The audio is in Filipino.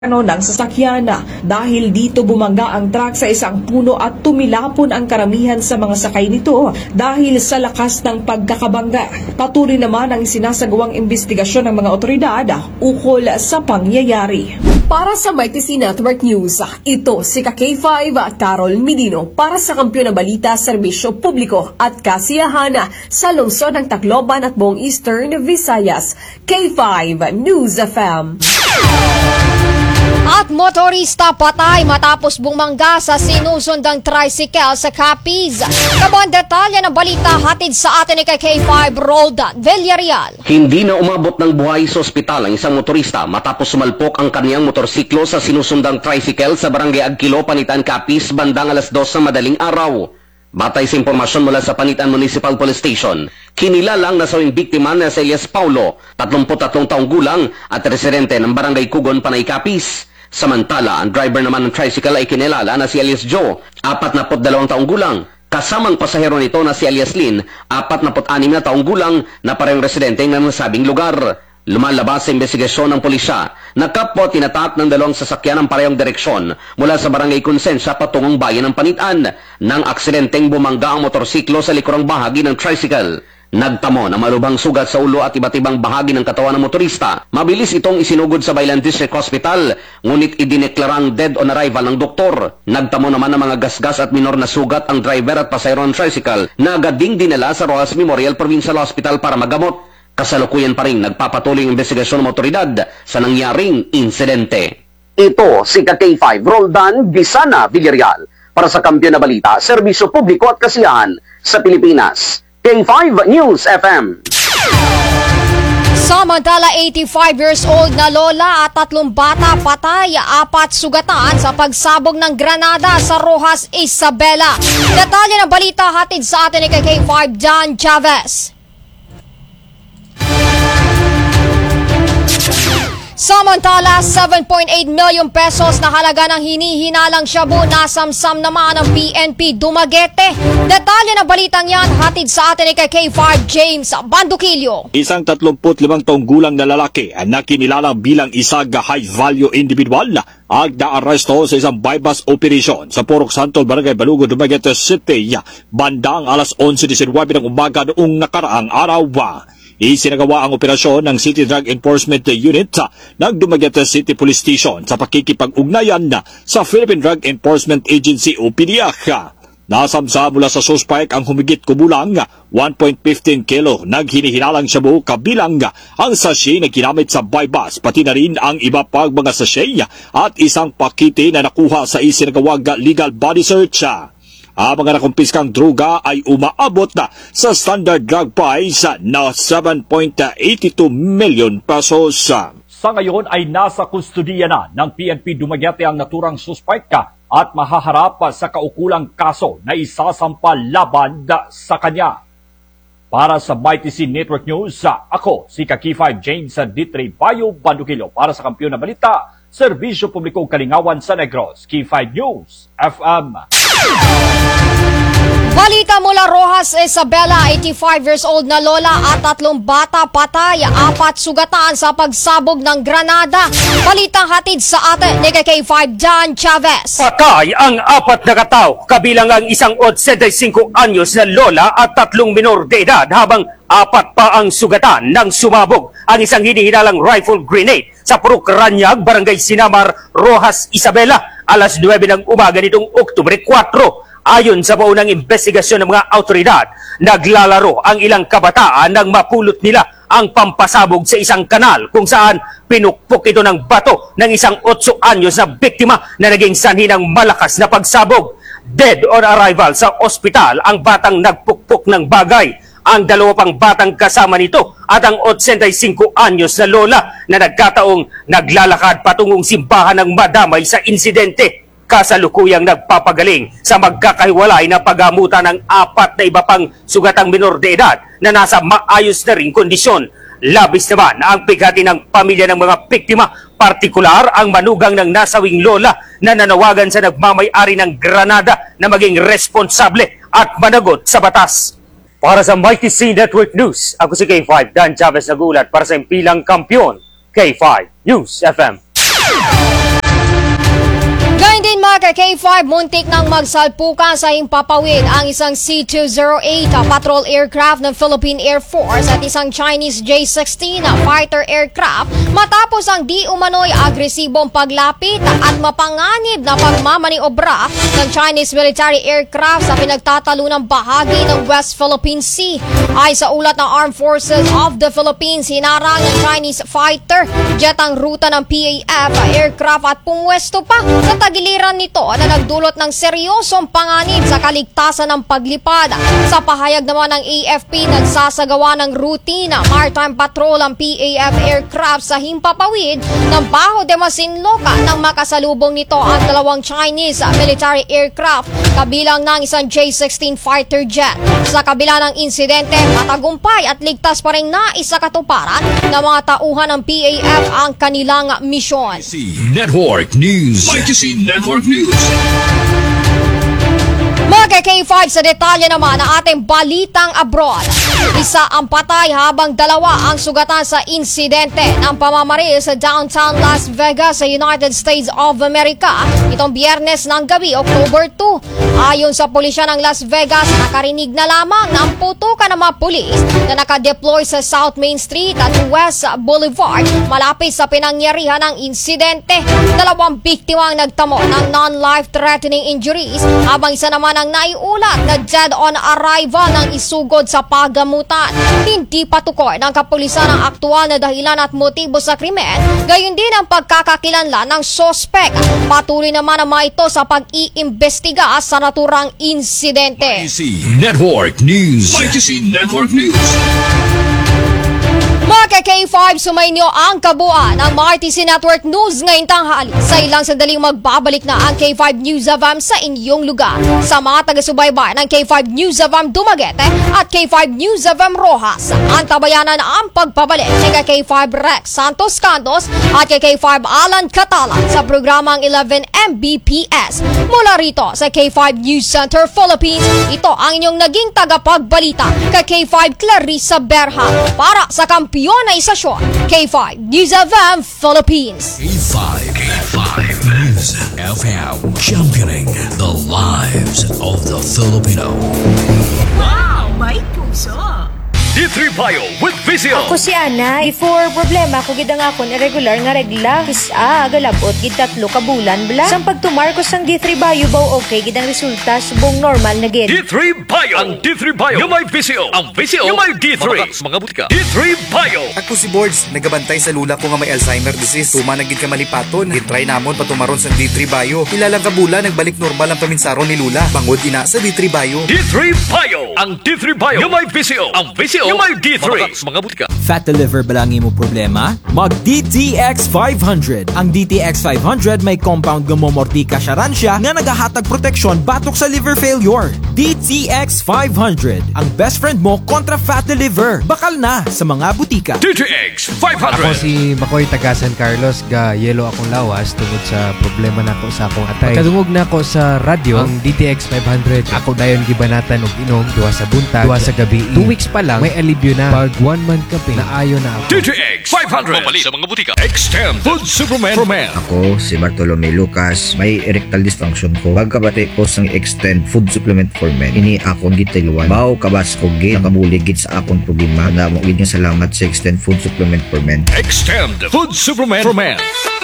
ng sasakyan. Dahil dito bumangga ang truck sa isang puno at tumilapon ang karamihan sa mga sakay nito dahil sa lakas ng pagkakabangga. Patuloy naman ang sinasagawang investigasyon ng mga otoridad ukol sa pangyayari. Para sa Mighty C Network News, ito si K5 Carol Medino para sa Kampiyon ng Balita, Serbisyo Publiko at Kasiyahan sa lungsod ng Tacloban at buong Eastern Visayas. K5 News FM. At motorista patay matapos bumangga sa sinusundang tricycle sa Capiz. Kabang detalye ng balita hatid sa atin ni K5 Roldan Villarreal. Hindi na umabot ng buhay sa ospital ang isang motorista matapos sumalpok ang kaniyang motorsiklo sa sinusundang tricycle sa barangay Agkilo, Panitan, Capiz, bandang alas 2 ng madaling araw. Batay sa impormasyon mula sa Panitan Municipal Police Station, kinilalang nasawing biktima na si Elias Paulo, 33 taong gulang at residente ng barangay Kugon, Panay, Capiz. Samantala, ang driver naman ng tricycle ay kinilala na si Elias Joe, 42 taong gulang. Kasamang pasahero nito na si Elias Lin, 46 na taong gulang na parehong residente ng nasabing lugar. Lumalabas sa investigasyon ng pulisya na kapwa tinatak ng dalawang sasakyan ng parehong direksyon mula sa barangay Konsensya patungong bayan ng Panitan nang aksidenteng bumangga ang motorsiklo sa likurang bahagi ng tricycle. Nagtamo na malubhang sugat sa ulo at iba't ibang bahagi ng katawan ng motorista. Mabilis itong isinugod sa Baylan District Hospital, ngunit idineklarang dead on arrival ng doktor. Nagtamo naman ng mga gasgas at minor na sugat ang driver at pasahero ng tricycle na agad ding dinala sa Rojas Memorial Provincial Hospital para magamot. Kasalukuyan pa rin nagpapatuloy ang investigasyon ng otoridad sa nangyaring insidente. Ito si K5 Roldan Villarreal para sa Kampiyon na Balita, Serbisyo Publiko at Kasiyahan sa Pilipinas. K5 News FM. Samantala, 85 years old na lola at 3 bata patay, 4 sugatan sa pagsabog ng granada sa Rojas, Isabela. Detalye ng balita hatid sa atin ni K5 Dan Chavez. Samantala, 7.8 million pesos na halaga ng hinihinalang shabu nasamsam naman ng PNP Dumaguete. Detalye ng balitang yan hatid sa atin ni K5 James Bandukilyo. Isang 35 taong gulang na lalaki na kinilala bilang isang high-value individual ang naaresto sa isang bypass operation sa Porok Santo, Barangay Balugo, Dumaguete City, bandang alas 11:19 ng umaga noong nakaraang araw. Isinagawa ang operasyon ng City Drug Enforcement Unit ng Dumaguete City Police Station sa pakikipag-ugnayan sa Philippine Drug Enforcement Agency o PDEA. Nasamsa mula sa suspect ang humigit kumulang 1.15 kilo ng hinihinalang shabu kabilang ang sachet na ginamit sa bypass, pati na rin ang iba pang mga sachet at isang pakete na nakuha sa isinagawang legal body search. Ang mga nakumpiskang droga ay umaabot na sa standard drug price na 7.82 million pesos. Sa ngayon ay nasa kustudiya na ng PNP Dumaguete ang naturang suspect at mahaharap sa kaukulang kaso na isasampa laban sa kanya. Para sa Mighty C Network News, ako si K5 James Ditre Bayo Bandukilyo para sa Kampiyon na Balita, Serbisyo Publiko Kalingawan sa Negros, K5 News FM. Balita mula Rojas, Isabela, 85 years old na lola at 3 bata patay, 4 sugatan sa pagsabog ng granada. Balitang hatid sa atin ni K5 Dan Chavez. Patay ang 4 na katao, kabilang ang isang 85 anyos na lola at 3 minor de edad, habang 4 pa ang sugatan nang sumabog ang isang hinihinalang rifle grenade sa Purok Ranyag, Barangay Sinamar, Rojas, Isabela, alas 9 ng umaga nitong Oktubre 4. Ayon sa paunang investigasyon ng mga autoridad, naglalaro ang ilang kabataan nang mapulot nila ang pampasabog sa isang kanal kung saan pinukpok ito ng bato ng isang 8 anyos na biktima na naging sanhi ng malakas na pagsabog. Dead on arrival sa ospital ang batang nagpukpok ng bagay. Ang 2 pang batang kasama nito at ang 85 anyos na lola na nagkataong naglalakad patungong simbahan ng madamay sa insidente. Kasalukuyang nagpapagaling sa magkakahiwalay na paggamutan ng 4 na iba pang sugatang minor de edad na nasa maayos na ring kondisyon. Labis naman ang bigati ng pamilya ng mga biktima, partikular ang manugang ng nasawing lola na nanawagan sa nagmamay-ari ng granada na maging responsable at managot sa batas. Para sa Mighty C Network News, ako si K5 Dan Chavez nagulat para sa impilang kampiyon, K5 News FM. Mga K5, muntik nang magsalpukan sa himpapawid ang isang C-208 patrol aircraft ng Philippine Air Force at isang Chinese J-16 fighter aircraft matapos ang di umano'y agresibong paglapit at mapanganib na pagmamaniobra ng Chinese military aircraft sa pinagtatalunang bahagi ng West Philippine Sea. Ay sa ulat ng Armed Forces of the Philippines, hinarang ng Chinese fighter jet ang ruta ng PAF aircraft at pumwesto pa sa tagiliran nito na nagdulot ng seryosong panganib sa kaligtasan ng paglipad. Sa pahayag naman ng AFP, nagsasagawa ng routine maritime patrol ang PAF aircraft sa himpapawid ng Bajo de Masinloc nang makasalubong nito ang dalawang Chinese military aircraft kabilang ng isang J-16 fighter jet. Sa kabila ng insidente, matagumpay at ligtas pa rin naisakatuparan ng mga tauhan ng PAF ang kanilang misyon. Network News. Network News. Mga K5, sa detalye naman ng ating balitang abroad. Isa ang patay habang dalawa ang sugatan sa insidente ng pamamaril sa downtown Las Vegas sa United States of America itong Biyernes ng gabi, October 2. Ayon sa pulisya ng Las Vegas, nakarinig na lamang ng putukan ng mga pulis na nakadeploy sa South Main Street at West Boulevard malapit sa pinangyarihan ng insidente. Dalawang biktima ang nagtamo ng non-life-threatening injuries habang isa naman ang naiulat na dead-on arrival ng isugod sa pagamutan. Hindi patukoy ng kapulisan ang aktual na dahilan at motibo sa krimen, gayon din ang pagkakakilanlan ng sospek. Patuloy naman ang mga ito sa pag-iimbestiga sa naturang insidente. Network News. Network News. Mga K5, sumainyo ang kabuuan ng RTC Network News ngayong tanghali. Sa ilang sandaling magbabalik na ang K5 News FM sa inyong lugar. Sa mga taga-subaybay ng K5 News FM Dumaguete at K5 News FM Rojas, antabayanan ang pagpabalik ni K5 Rex Santos Cantos at K5 Alan Catalan sa programang 11 Mbps. Mula rito sa K5 News Center Philippines, ito ang inyong naging tagapagbalita K5 Clarissa Berha para sa kampiyon na isasyon K5 News FM Philippines. K5 News FM. Championing the lives of the Filipino. Wow! May puso! D3 Bio with Vizio. Ako si Ana. Before problema ko gid ang akon irregular nga regla. Kisa agalabot gid 3 ka bulan bla. Sang pagtumar ko sang D3 Bio baw okay gid ang resulta subong normal na gid. D3 Bio. Ang D3 Bio yung may Vizio. Ang Vizio yung may D3. Mga butika. D3 Bio. Ako si Boards, nagabantay sa lula ko nga may Alzheimer disease. Tuma na gid ka malipaton. Gitry namon patumaron sa D3 Bio. Ilalang kabulan nagbalik normal ang paminsaron ni lula. Bangod ina sa D3 Bio. D3 Bio. Ang D3 Bio yung may Vizio. Ang Vizio yung may D3. Mga butika. Fat liver ba lang mo problema? Mag DTX 500. Ang DTX 500 may compound gamomortica siya nga nagahatag proteksyon batok sa liver failure. DTX 500. Ang best friend mo kontra fat liver. Bakal na sa mga butika. DTX 500. Ako si Makoy taga San Carlos, ga yelo akong lawas tungod sa problema nako sa akong atay. Pagkadungog na ako sa radyo, ang DTX 500, ako dayon gibanatan og inom duwa sa buntag, duwa sa gabi. 2 weeks pa lang may alibyo na. Pag 1 month campaign, naayo na ako. DTX 500. Mapali sa mga butika. Extend Food Superman for Men. Ako si Bartolome Lucas, may erectile dysfunction ko. Pagkabati ko sang Extend Food Supplement for Men, ini akong gitiluan. Mao kabas ko gid nakabulig gid sa akong problema. Namo gid nga salamat sa Extend Food Supplement for Men. Extend Food Superman for Men.